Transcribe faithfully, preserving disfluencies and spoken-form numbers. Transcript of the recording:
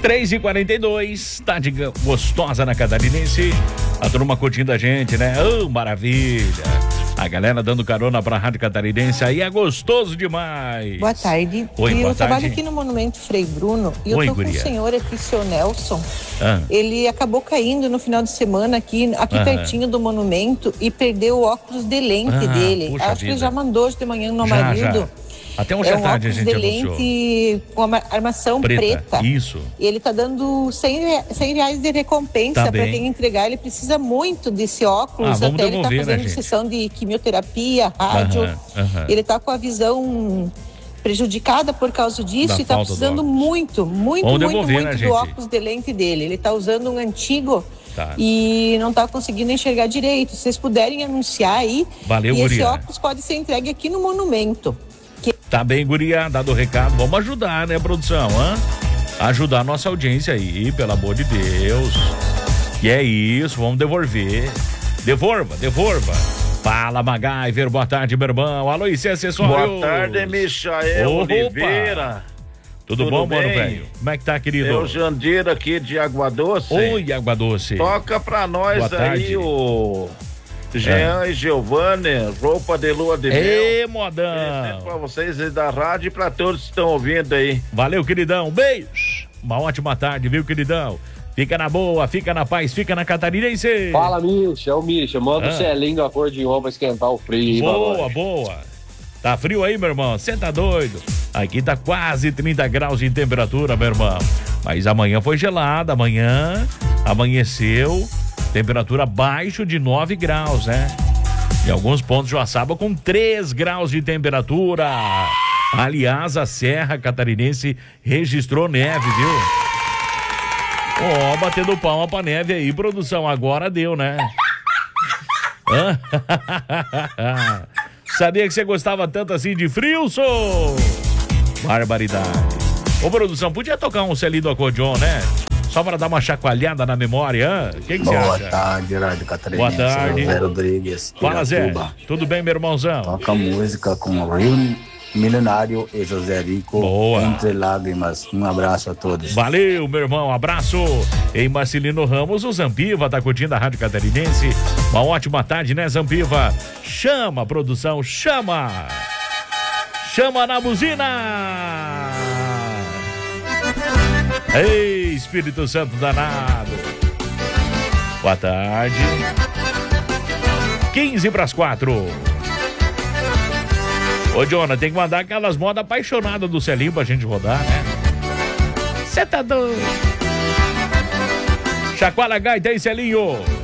três e quarenta e dois, tarde gostosa na Catarinense. A turma curtindo a gente, né? Oh, maravilha. A galera dando carona pra Rádio Catarinense, aí é gostoso demais. Boa tarde. Oi, e boa eu trabalho tarde. aqui no Monumento Frei Bruno e Oi, eu tô guria. com um senhor aqui, seu Nelson. Ah. Ele acabou caindo no final de semana aqui, aqui Aham. pertinho do monumento e perdeu o óculos de lente Ah, dele. puxa Acho que ele vida. já mandou hoje de manhã no Já, marido. já. Até hoje é à um tarde a óculos gente de anunciou. lente com uma armação Preta, preta. isso. E ele tá dando cem reais de recompensa Tá para bem. quem entregar. Ele precisa muito desse óculos. Ah, vamos Até ele tá devolver, né, fazendo gente? sessão de quimioterapia, rádio. Aham, aham. Ele tá com a visão prejudicada por causa disso Da e tá falta do precisando óculos. muito, muito, Vamos muito, devolver, muito né, do gente? óculos de lente dele. Ele tá usando um antigo Tá. e não tá conseguindo enxergar direito. Se vocês puderem anunciar aí, Valeu, e esse guria. óculos pode ser entregue aqui no monumento. Que... Tá bem, guria, dado o recado. Vamos ajudar, né, produção? Hã? Ajudar a nossa audiência aí, pelo amor de Deus. E é isso, vamos devolver. Devolva, devolva. Fala, MacGyver, boa tarde, meu irmão. Alô, I C Acessórios. Boa tarde, Michael Opa. Oliveira. Tudo, Tudo bom, bem? mano, velho? Como é que tá, querido? Eu, Jandir, aqui de Água Doce. Oi, Água Doce. Toca pra nós Boa tarde. aí o Jean e Giovanni, roupa de lua de mel. Ê, Presente modão. pra vocês aí da rádio e pra todos que estão ouvindo aí. Valeu, queridão. Um beijo. Uma ótima tarde, viu, queridão? Fica na boa, fica na paz, fica na Catarinense. Fala, Misha, é o Misha. Manda Ah. o Celinho do acordeon pra esquentar o frio. Boa, boa. Tá frio aí, meu irmão? Você tá doido? Aqui tá quase trinta graus de temperatura, meu irmão. Mas amanhã foi gelada, amanhã amanheceu, temperatura abaixo de nove graus, né? Em alguns pontos de Joaçaba com três graus de temperatura. Aliás, a Serra Catarinense registrou neve, viu? Ó, batendo palma pra neve aí, produção. Agora deu, né? Hã? Sabia que você gostava tanto assim de frio, sou? Barbaridade. Ô, produção, podia tocar um Celinho do acordeon, né? Só para dar uma chacoalhada na memória, hã? O que que você Boa acha? tarde, Rádio Catarinense. Boa tarde. Zé Rodrigues. Fala, Zé. Piratuba. Tudo bem, meu irmãozão? Toca música com o Rio Milenário e José Rico. Boa. Entre Lágrimas. Um abraço a todos. Valeu, meu irmão, abraço. Em Marcelino Ramos, o Zampiva tá curtindo a Rádio Catarinense. Uma ótima tarde, né, Zampiva? Chama, produção, chama! Chama na buzina! Ei, Espírito Santo danado. Boa tarde. quinze para as quatro. Ô, Jonah, tem que mandar aquelas modas apaixonadas do Celinho pra gente rodar, né? Cê tá doido? Chacoalha a gaita aí, Celinho.